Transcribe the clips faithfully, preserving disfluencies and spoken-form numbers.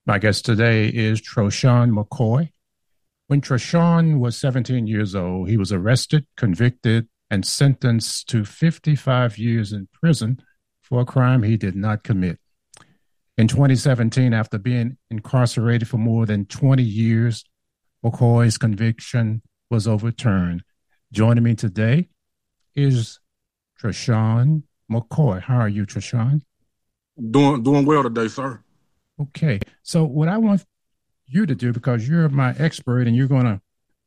My guest today is Troshawn McCoy. When Troshawn was seventeen years old, he was arrested, convicted, and sentenced to fifty-five years in prison for a crime he did not commit. In twenty seventeen, after being incarcerated for more than twenty years, McCoy's conviction was overturned. Joining me today is Troshawn McCoy. How are you, Troshawn? Doing doing well today, sir. Okay. So, what I want you to do, because you're my expert and you're going to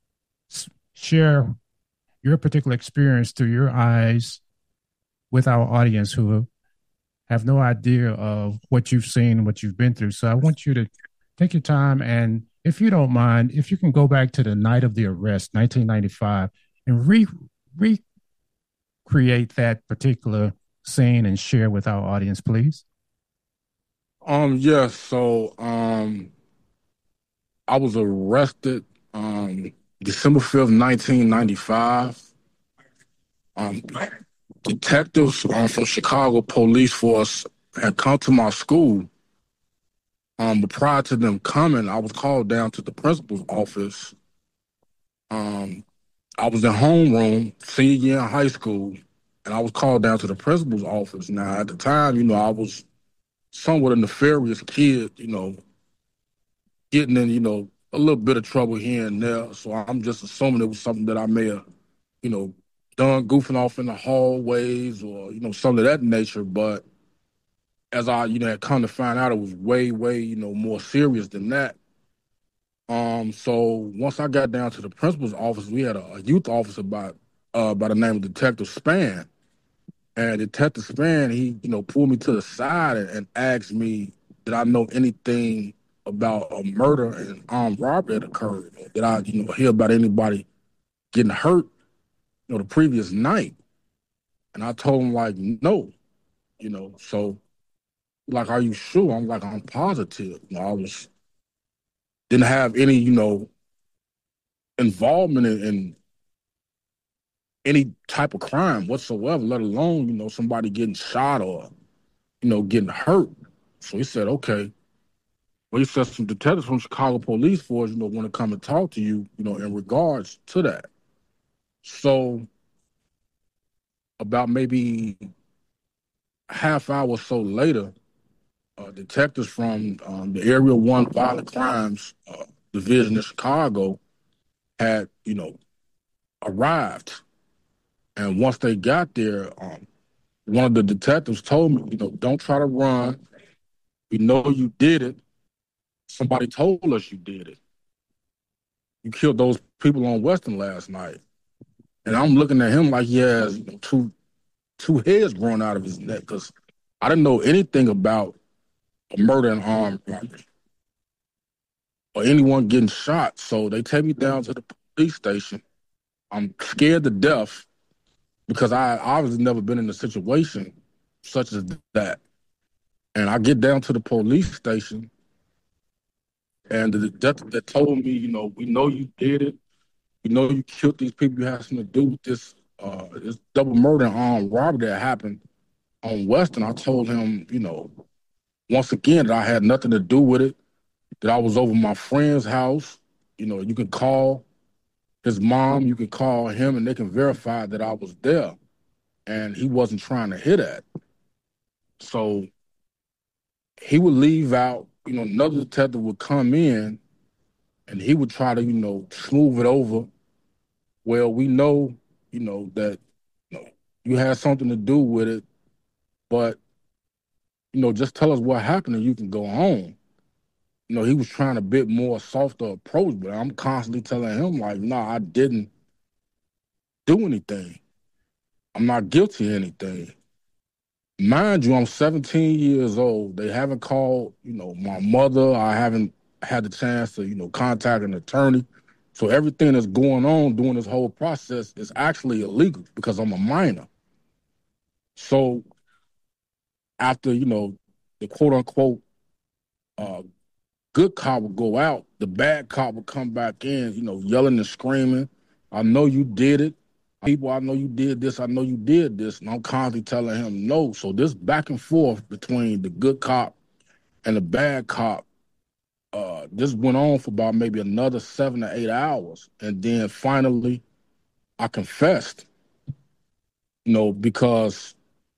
share your particular experience through your eyes with our audience who have no idea of what you've seen, what you've been through. So, I want you to take your time and, if you don't mind, if you can go back to the night of the arrest, nineteen ninety-five, and re recreate that particular scene and share with our audience, please. Um, yes, so um I was arrested um December fifth, nineteen ninety-five. Um detectives um, from Chicago Police Force had come to my school. Um, but prior to them coming, I was called down to the principal's office. Um, I was in homeroom, senior year in high school, and I was called down to the principal's office. Now, at the time, you know, I was somewhat a nefarious kid, you know, getting in, you know, a little bit of trouble here and there. So I'm just assuming it was something that I may have, you know, done goofing off in the hallways or, you know, something of that nature. But as I, you know, had come to find out, it was way, way, you know, more serious than that. Um, so once I got down to the principal's office, we had a, a youth officer by uh by the name of Detective Span. And Detective Span, he, you know, pulled me to the side and, and asked me, did I know anything about a murder and armed robbery that occurred? Did I, you know, hear about anybody getting hurt, you know, the previous night? And I told him, like, no, you know. So, like, are you sure? I'm like, I'm positive. You know, I was didn't have any, you know, involvement in, in any type of crime whatsoever, let alone, you know, somebody getting shot or, you know, getting hurt. So he said, okay. Well, he said some detectives from Chicago Police Force, you know, want to come and talk to you, you know, in regards to that. So about maybe a half hour or so later, uh, detectives from um, the Area One Violent Crimes uh, Division in Chicago had, you know, arrived. And once they got there, um, one of the detectives told me, you know, don't try to run. We know you did it. Somebody told us you did it. You killed those people on Western last night. And I'm looking at him like he has, you know, two two heads growing out of his neck because I didn't know anything about a murder and armed robbery or anyone getting shot. So they take me down to the police station. I'm scared to death because I obviously never been in a situation such as that. And I get down to the police station, and the detective that told me, you know, we know you did it. We know you killed these people. You had something to do with this, uh, this double murder and armed robbery that happened on Western. I told him, you know, once again that I had nothing to do with it. That I was over my friend's house. You know, you can call his mom, you can call him, and they can verify that I was there. And he wasn't trying to hit that. So he would leave out, you know, another detective would come in and he would try to, you know, smooth it over. Well, we know, you know, that you know, you had something to do with it, but, you know, just tell us what happened and you can go home. You know, he was trying a bit more softer approach, but I'm constantly telling him, like, no, nah, I didn't do anything. I'm not guilty of anything. Mind you, I'm seventeen years old. They haven't called, you know, my mother. I haven't had the chance to, you know, contact an attorney. So everything that's going on during this whole process is actually illegal because I'm a minor. So after, you know, the quote unquote uh, good cop would go out, the bad cop would come back in, you know, yelling and screaming. I know you did it. People, I know you did this. I know you did this. And I'm constantly telling him no. So this back and forth between the good cop and the bad cop uh, this went on for about maybe another seven to eight hours, and then finally I confessed. You know, because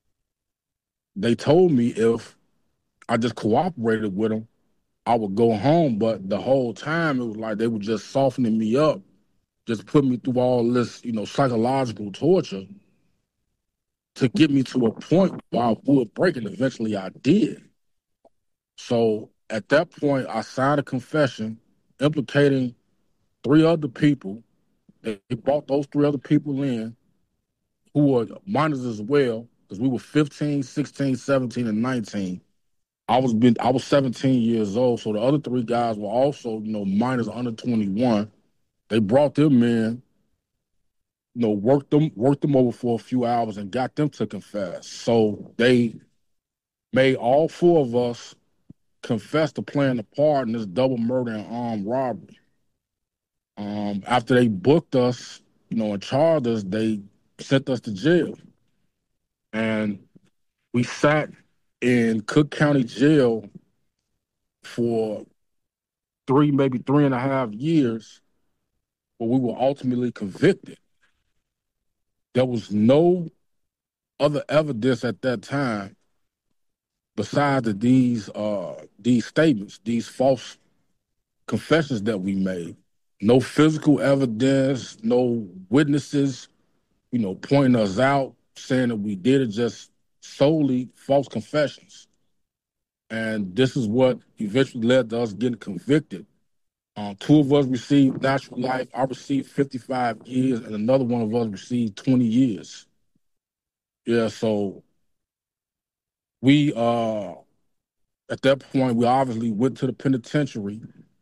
they told me if I just cooperated with them, I would go home. But the whole time it was like they were just softening me up, just putting me through all this, you know, psychological torture to get me to a point where I would break, and eventually I did. So at that point, I signed a confession implicating three other people. They brought those three other people in who were minors as well, because we were fifteen, sixteen, seventeen, and nineteen. I was been I was seventeen years old, so the other three guys were also, you know, minors under twenty-one. They brought them in, you know, worked them worked them over for a few hours and got them to confess. So they made all four of us confess to playing a part in this double murder and armed robbery. Um, after they booked us, you know, and charged us, they sent us to jail. And we sat in Cook County Jail for three, maybe three and a half years, but we were ultimately convicted. There was no other evidence at that time besides that these uh, these statements, these false confessions that we made. No physical evidence, no witnesses, you know, pointing us out, saying that we did it, just solely false confessions. And this is what eventually led to us getting convicted. Um, two of us received natural life. I received fifty-five years, and another one of us received twenty years. Yeah, so we, uh, at that point, we obviously went to the penitentiary.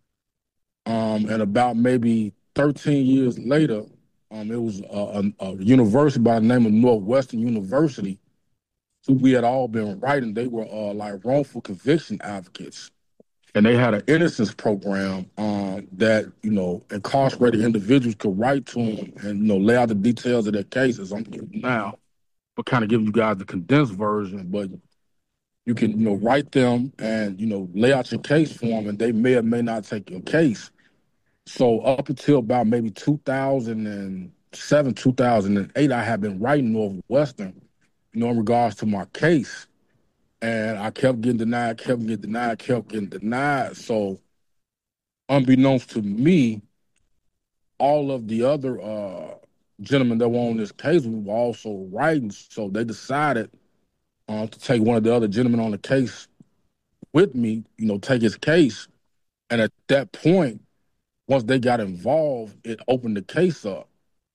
Um, and about maybe thirteen years later, um, it was a, a, a university by the name of Northwestern University, who we had all been writing. They were uh, like wrongful conviction advocates. And they had an innocence program um, that, you know, incarcerated individuals could write to them and, you know, lay out the details of their cases. I'm giving now, but kind of giving you guys the condensed version. But you can, you know, write them and, you know, lay out your case for them, and they may or may not take your case. So up until about maybe two thousand seven, two thousand eight, I had been writing Northwestern, you know, in regards to my case. And I kept getting denied, kept getting denied, kept getting denied. So unbeknownst to me, all of the other uh, gentlemen that were on this case were also writing. So they decided uh, to take one of the other gentlemen on the case with me, you know, take his case. And at that point, once they got involved, it opened the case up.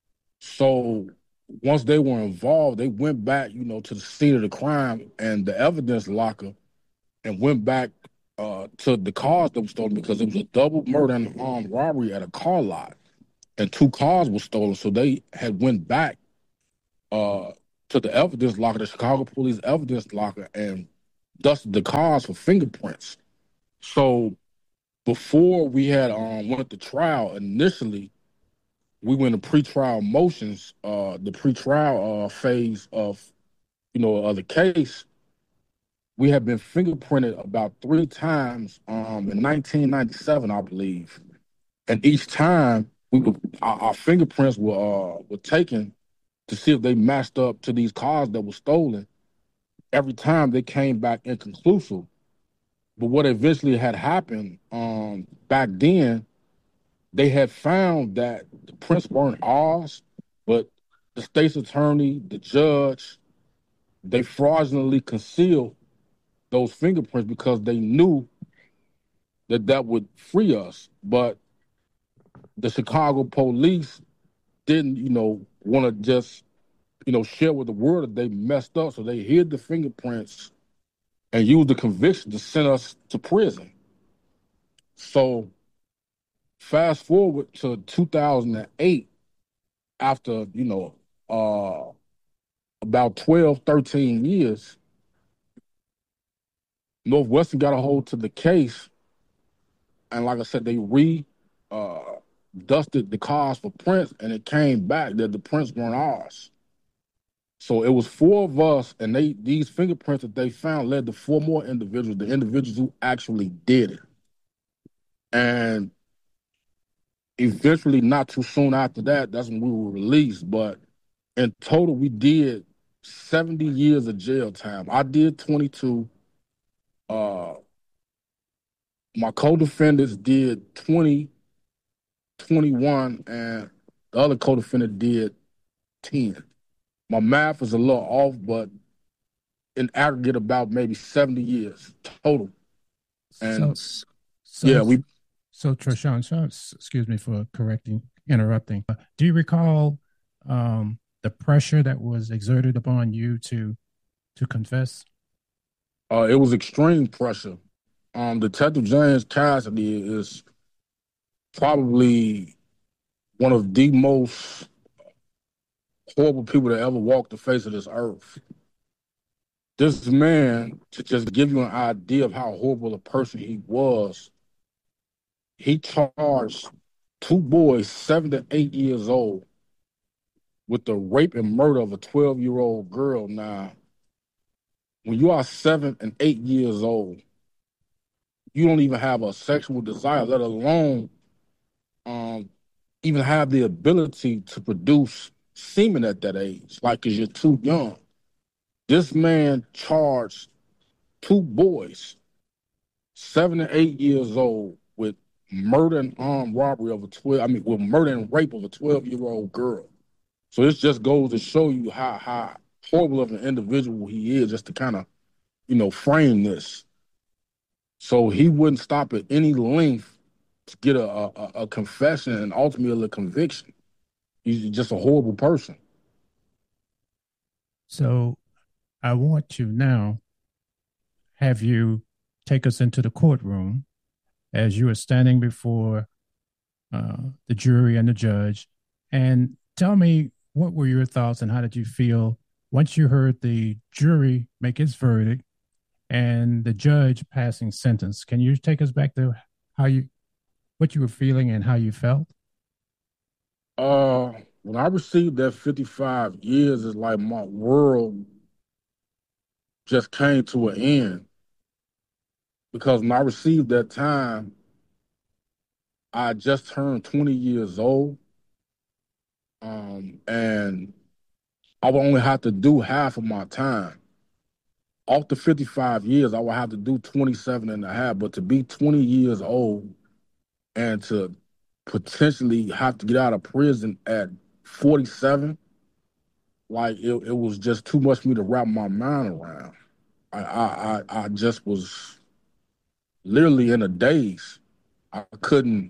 So once they were involved, they went back, you know, to the scene of the crime and the evidence locker, and went back uh, to the cars that were stolen, because it was a double murder and armed robbery at a car lot, and two cars were stolen. So they had went back uh, to the evidence locker, the Chicago Police evidence locker, and dusted the cars for fingerprints. So before we had um, went to trial initially, we went to pretrial motions, uh, the pretrial uh, phase of, you know, of the case. We had been fingerprinted about three times um, in nineteen ninety-seven, I believe, and each time we were, our, our fingerprints were uh, were taken to see if they matched up to these cars that were stolen. Every time they came back inconclusive. But what eventually had happened um, back then, they had found that the prints weren't ours, but the state's attorney, the judge, they fraudulently concealed those fingerprints because they knew that that would free us. But the Chicago police didn't, you know, want to just, you know, share with the world that they messed up. So they hid the fingerprints and used the conviction to send us to prison. So fast forward to two thousand eight, after, you know, uh, about twelve, thirteen years, Northwestern got a hold to the case. And like I said, they re uh, dusted the cars for prints, and it came back that the prints weren't ours. So it was four of us, and they these fingerprints that they found led to four more individuals, the individuals who actually did it. And eventually, not too soon after that, that's when we were released. But in total, we did seventy years of jail time. I did twenty-two. Uh, my co-defendants did twenty, twenty-one, and the other co-defendant did ten. My math is a little off, but in aggregate, about maybe seventy years total. And So, so, yeah, we so, Trashawn, so, excuse me for correcting, interrupting. Uh, Do you recall um, the pressure that was exerted upon you to to confess? uh, it was extreme pressure. Um, Detective James Cassidy is probably one of the most horrible people that ever walked the face of this earth. This man, to just give you an idea of how horrible a person he was, he charged two boys, seven to eight years old, with the rape and murder of a twelve year old girl. Now, when you are seven and eight years old, you don't even have a sexual desire, let alone um, even have the ability to produce semen at that age, like, because you're too young. This man charged two boys, seven and eight years old, with murder and armed robbery of a twelve. I mean, with murder and rape of a twelve year old girl. So this just goes to show you how how horrible of an individual he is, just to kind of you know frame this. So he wouldn't stop at any length to get a a, a confession and ultimately a conviction. He's just a horrible person. So, I want to now have you take us into the courtroom as you are standing before uh, the jury and the judge, and tell me what were your thoughts and how did you feel once you heard the jury make its verdict and the judge passing sentence. Can you take us back to how you, what you were feeling and how you felt? Uh, when I received that fifty-five years, it's like my world just came to an end because when I received that time, I just turned twenty years old, um, and I would only have to do half of my time. Off the fifty-five years, I would have to do twenty-seven and a half, but to be twenty years old and to potentially have to get out of prison at forty-seven, like it, it was just too much for me to wrap my mind around. I, I, I, I just was literally in a daze. I couldn't,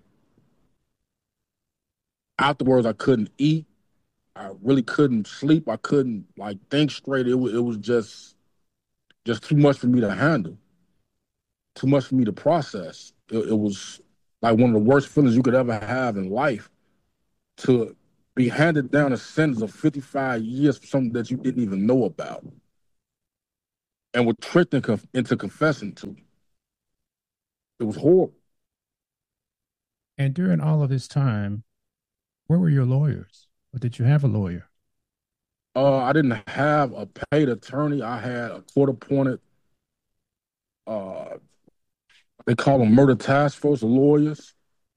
afterwards, I couldn't eat. I really couldn't sleep. I couldn't like think straight. It was, it was just, just too much for me to handle, too much for me to process. It, it was like one of the worst feelings you could ever have in life to be handed down a sentence of fifty-five years for something that you didn't even know about and were tricked into confessing to. It was horrible. And during all of this time, where were your lawyers? Or did you have a lawyer? Uh, I didn't have a paid attorney. I had a court appointed, uh, they call them murder task force lawyers.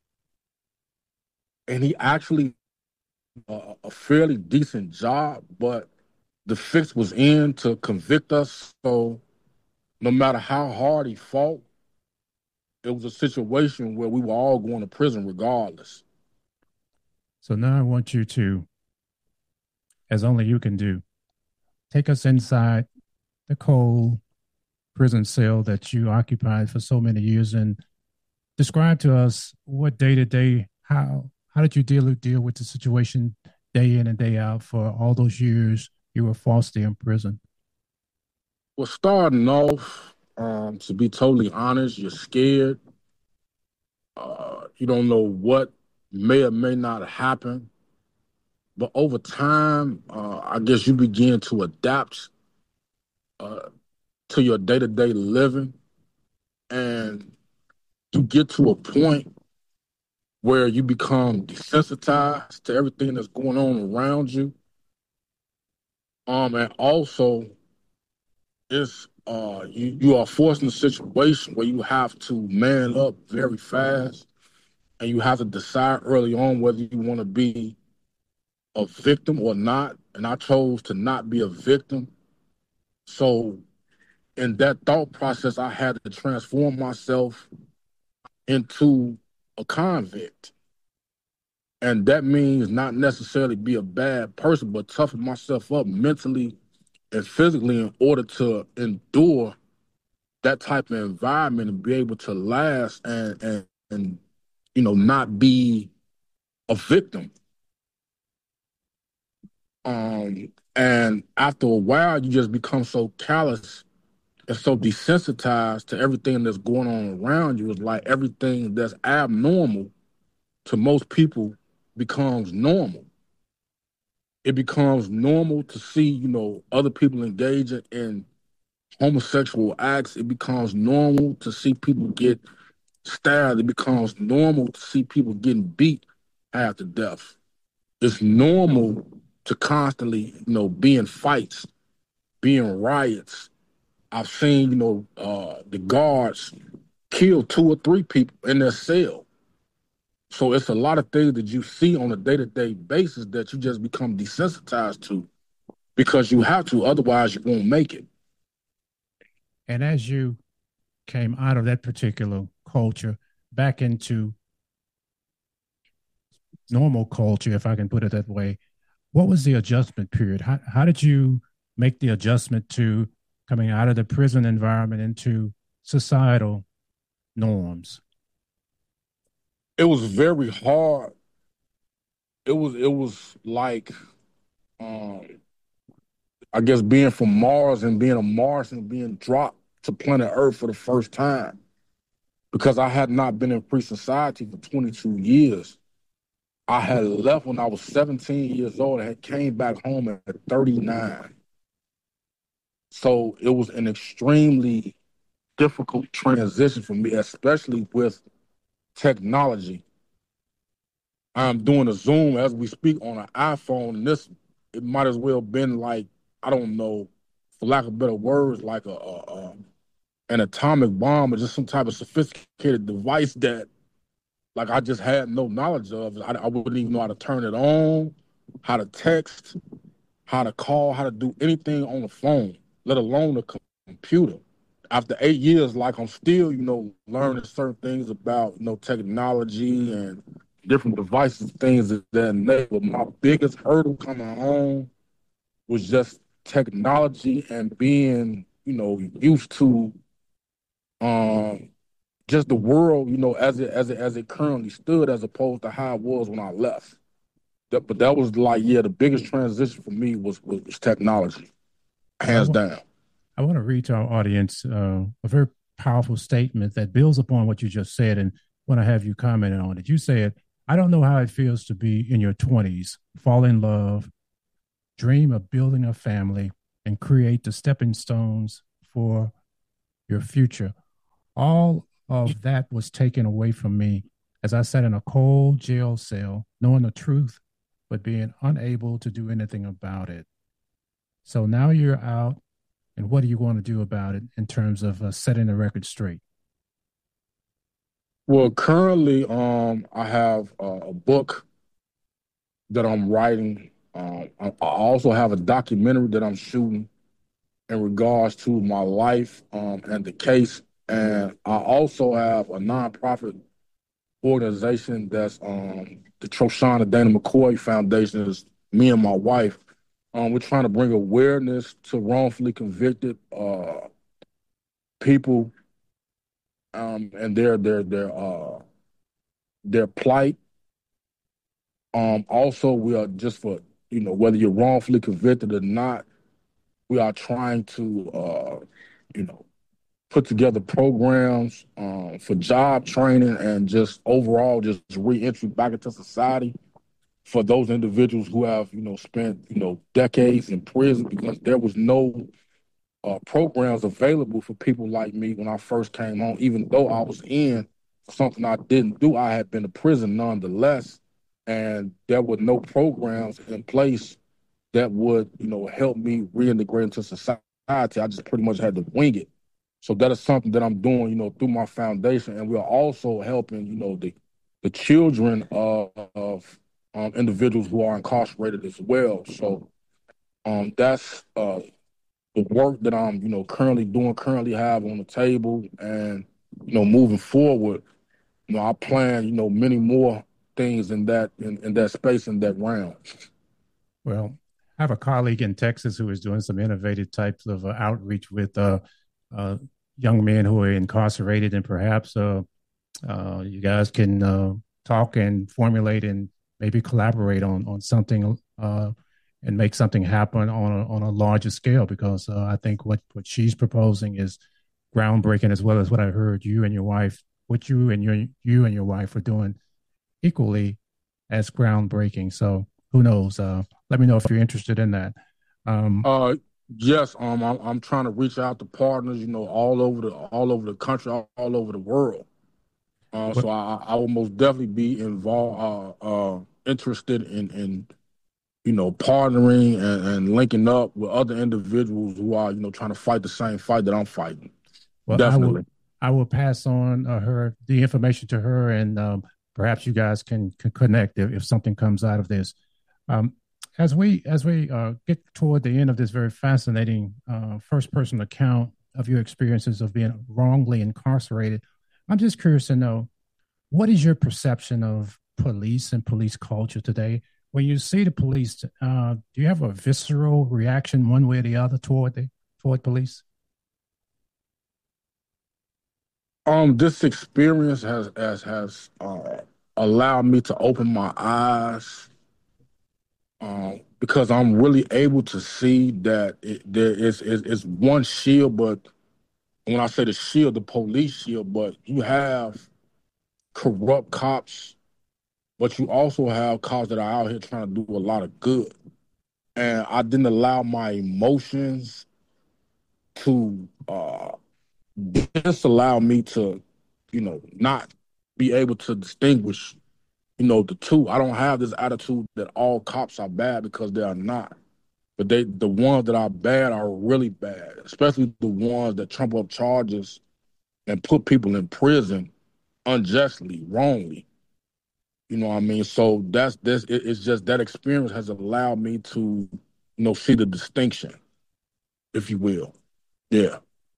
And he actually uh, a fairly decent job, but the fix was in to convict us. So no matter how hard he fought, it was a situation where we were all going to prison regardless. So now I want you to, as only you can do, take us inside the cold prison cell that you occupied for so many years and describe to us what day to day, how how did you deal deal with the situation day in and day out for all those years you were falsely in prison? Well, starting off, um, to be totally honest, you're scared. Uh, you don't know what may or may not happen. But over time, uh, I guess you begin to adapt uh, to your day to day living, and you get to a point where you become desensitized to everything that's going on around you. Um, and also, it's uh, you you are forced in a situation where you have to man up very fast. and you have to decide early on whether you want to be a victim or not. And I chose to not be a victim. So in that thought process, I had to transform myself into a convict. And that means not necessarily be a bad person, but toughen myself up mentally and physically in order to endure that type of environment and be able to last and and, and you know not be a victim. Um, and after a while, you just become so callous and so desensitized to everything that's going on around you. It's like everything that's abnormal to most people becomes normal. It becomes normal to see, you know, other people engaging in homosexual acts. It becomes normal to see people get stabbed. It becomes normal to see people getting beat half to death. It's normal to constantly, you know, be in fights, be in riots. I've seen, you know, uh, the guards kill two or three people in their cell. So it's a lot of things that you see on a day-to-day basis that you just become desensitized to because you have to, otherwise you won't make it. And as you came out of that particular culture back into normal culture, if I can put it that way, what was the adjustment period? How, how did you make the adjustment to coming out of the prison environment into societal norms? It was very hard. It was it was like um, I guess being from Mars and being a Martian being dropped to planet Earth for the first time because I had not been in pre society for twenty-two years. I had left when I was seventeen years old and had came back home at thirty-nine. So it was an extremely difficult transition for me, especially with technology. I'm doing a Zoom as we speak on an iPhone, and this it might as well been like I don't know, for lack of better words, like a, a, a an atomic bomb or just some type of sophisticated device that like I just had no knowledge of. I, I wouldn't even know how to turn it on, how to text, how to call, how to do anything on the phone, let alone a com- computer. After eight years, like I'm still, you know, learning certain things about, you know, technology and different devices, things of that nature. But my biggest hurdle coming home was just technology and being, you know, used to um just the world, you know, as it as it as it currently stood, as opposed to how it was when I left. That, but that was like, yeah, the biggest transition for me was was, was technology, I, hands w- down. I want to read to our audience uh, a very powerful statement that builds upon what you just said and want to have you comment on it. You said, I don't know how it feels to be in your twenties, fall in love, dream of building a family, and create the stepping stones for your future. All of that was taken away from me as I sat in a cold jail cell, knowing the truth, but being unable to do anything about it. So now you're out, and what are you going to do about it in terms of uh, setting the record straight? Well, currently, um, I have uh, a book that I'm writing. Um, I, I also have a documentary that I'm shooting in regards to my life um, and the case. And I also have a nonprofit organization that's um, the Troshana Dana McCoy Foundation. Is me and my wife. Um, we're trying to bring awareness to wrongfully convicted uh, people um, and their their their uh, their plight. Um, also, we are just for you know whether you're wrongfully convicted or not. We are trying to uh, you know put together programs um, for job training and just overall just reentry back into society for those individuals who have you know spent you know decades in prison because there was no uh, programs available for people like me when I first came home. Even though I was in for something I didn't do, I had been to prison nonetheless, and there were no programs in place that would you know help me reintegrate into society. I just pretty much had to wing it. So that is something that I'm doing, you know, through my foundation, and we're also helping, you know, the the children of, of um, individuals who are incarcerated as well. So um, that's uh, the work that I'm, you know, currently doing, currently have on the table, and you know, moving forward, you know, I plan, you know, many more things in that in, in that space in that realm. Well, I have a colleague in Texas who is doing some innovative types of uh, outreach with uh, uh, young men who are incarcerated, and perhaps uh, uh, you guys can uh, talk and formulate and maybe collaborate on on something uh, and make something happen on a, on a larger scale. Because uh, I think what what she's proposing is groundbreaking, as well as what I heard you and your wife, what you and your you and your wife are doing equally as groundbreaking. So who knows? Uh, let me know if you're interested in that. Um, Uh, yes, um, I'm, I'm trying to reach out to partners, you know, all over the all over the country, all, all over the world. Uh, what so I, I will most definitely be involved, uh, uh, interested in, in you know, partnering and, and linking up with other individuals who are, you know, trying to fight the same fight that I'm fighting. Well, I will Definitely. I will pass on uh, her the information to her, and um, perhaps you guys can, can connect if, if something comes out of this. Um, as we as we uh, get toward the end of this very fascinating uh, first person account of your experiences of being wrongly incarcerated, I'm just curious to know, what is your perception of police and police culture today? When you see the police, uh, do you have a visceral reaction one way or the other toward the toward police? Um, this experience has has has uh, allowed me to open my eyes, um, because I'm really able to see that it, there is is is one shield, but when I say the shield, the police shield, but you have corrupt cops, but you also have cops that are out here trying to do a lot of good. And I didn't allow my emotions to uh, disallow me to, you know, not be able to distinguish, you know, the two. I don't have this attitude that all cops are bad, because they are not. But they, the ones that are bad are really bad, especially the ones that trump up charges and put people in prison unjustly, wrongly. You know what I mean? So that's this. It, it's just that experience has allowed me to, you know, see the distinction, if you will. Yeah.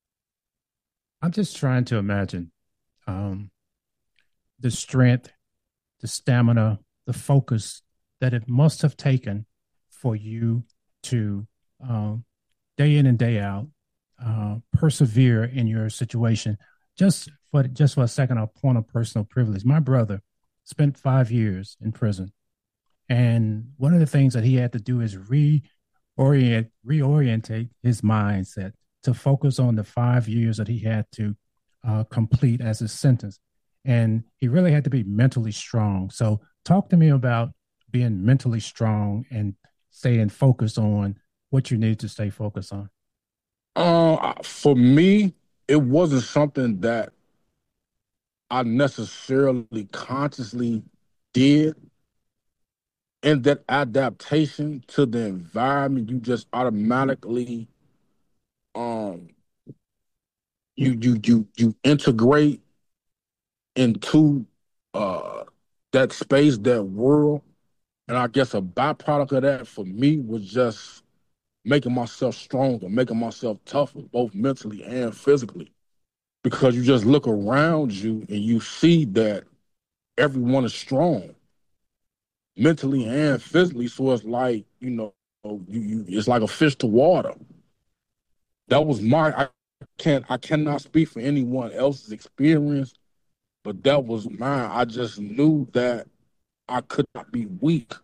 I'm just trying to imagine um, the strength, the stamina, the focus that it must have taken for you to um, day in and day out uh, persevere in your situation. Just for just for a second, I'll point of personal privilege. My brother spent five years in prison, and one of the things that he had to do is reorient reorientate his mindset to focus on the five years that he had to uh, complete as a sentence. And he really had to be mentally strong. So, talk to me about being mentally strong and staying focused on what you need to stay focused on. Uh, for me, it wasn't something that I necessarily consciously did. And that adaptation to the environment, you just automatically um you you you you integrate into uh that space, that world. And I guess a byproduct of that for me was just making myself stronger, making myself tougher, both mentally and physically. Because you just look around you and you see that everyone is strong, mentally and physically. So it's like, you know, you, you it's like a fish to water. That was my I can't I cannot speak for anyone else's experience, but that was mine. I just knew that I could not be weak.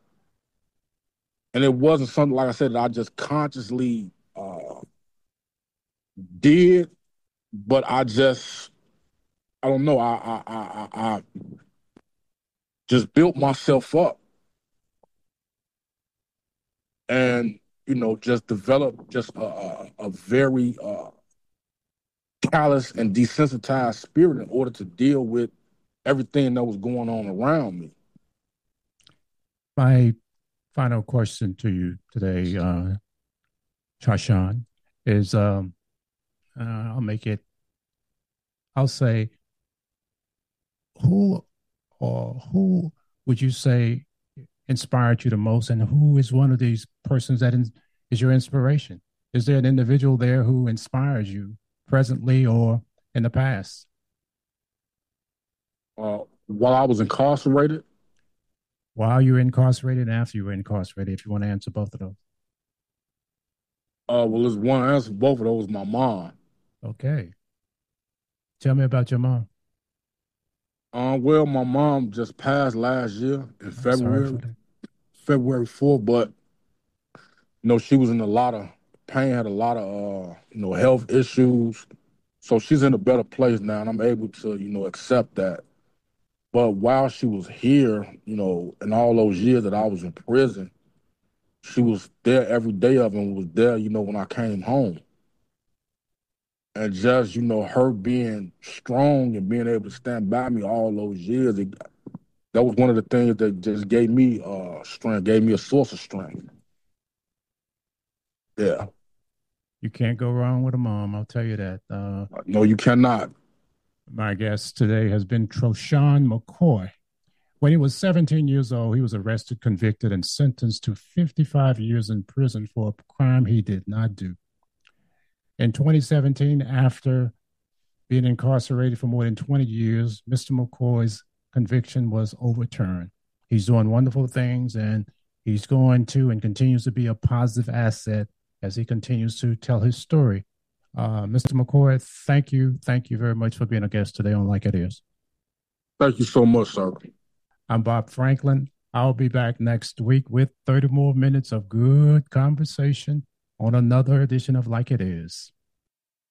And it wasn't something, like I said, that I just consciously uh, did, but I just I don't know. I I I, I I just built myself up, and you know, just developed just a, a, a very uh, callous and desensitized spirit in order to deal with everything that was going on around me. My final question to you today, uh, Chashan, is um, uh, I'll make it, I'll say, who or who would you say inspired you the most, and who is one of these persons that in, is your inspiration? Is there an individual there who inspires you presently or in the past? Uh, while I was incarcerated, While you were incarcerated and after you were incarcerated, if you want to answer both of those. uh, well, there's one answer. Both of those, my mom. Okay. Tell me about your mom. Um, well, my mom just passed last year in I'm sorry for February, that. February fourth, but you know, she was in a lot of pain, had a lot of uh, you know, health issues. So she's in a better place now, and I'm able to, you know, accept that. But while she was here, you know, in all those years that I was in prison, she was there every day of it and was there, you know, when I came home. And just, you know, her being strong and being able to stand by me all those years, it, that was one of the things that just gave me uh strength, gave me a source of strength. Yeah. You can't go wrong with a mom. I'll tell you that. Uh, No, you cannot. my guest today has been Troshawn McCoy. When he was seventeen years old, he was arrested, convicted, and sentenced to fifty-five years in prison for a crime he did not do. In twenty seventeen, after being incarcerated for more than twenty years, mister McCoy's conviction was overturned. He's doing wonderful things, and he's going to and continues to be a positive asset as he continues to tell his story. Uh, mister McCoy, thank you. Thank you very much for being a guest today on Like It Is. Thank you so much, sir. I'm Bob Franklin. I'll be back next week with thirty more minutes of good conversation on another edition of Like It Is.